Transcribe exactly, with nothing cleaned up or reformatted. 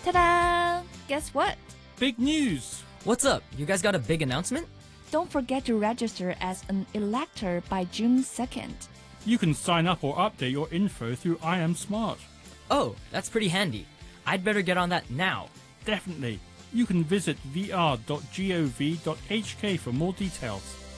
Ta-da! Guess what? Big news! What's up? You guys got a big announcement? Don't forget to register as an elector by June second. You can sign up or update your info through I Am Smart. Oh, that's pretty handy. I'd better get on that now. Definitely. You can visit v r dot gov dot h k for more details.